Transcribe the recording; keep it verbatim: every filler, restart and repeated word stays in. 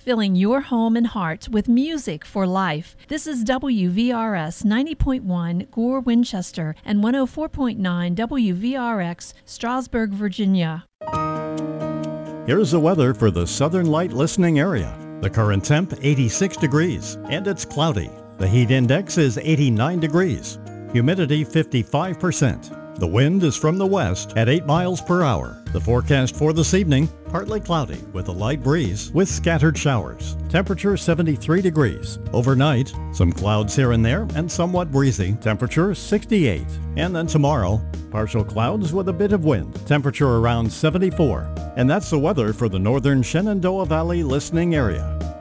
filling your home and heart with music for life. This is W V R S ninety point one Gore, Winchester, and one oh four point nine W V R X, Strasburg, Virginia. Here's the weather for the Southern Light listening area. The current temp, eighty-six degrees, and it's cloudy. The heat index is eighty-nine degrees. Humidity, fifty-five percent. The wind is from the west at eight miles per hour. The forecast for this evening, partly cloudy with a light breeze with scattered showers. Temperature seventy-three degrees. Overnight, some clouds here and there and somewhat breezy. Temperature sixty-eight. And then tomorrow, partial clouds with a bit of wind. Temperature around seventy-four. And that's the weather for the northern Shenandoah Valley listening area.